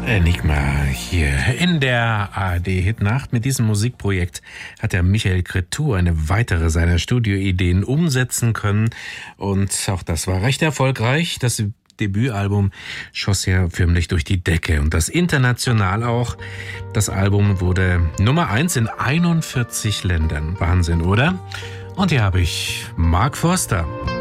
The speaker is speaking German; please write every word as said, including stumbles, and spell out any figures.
Enigma hier in der A R D-Hitnacht. Mit diesem Musikprojekt hat der Michael Cretu eine weitere seiner Studioideen umsetzen können. Und auch das war recht erfolgreich. Das Debütalbum schoss ja förmlich durch die Decke. Und das international auch. Das Album wurde Nummer eins in einundvierzig Ländern. Wahnsinn, oder? Und hier habe ich Mark Forster.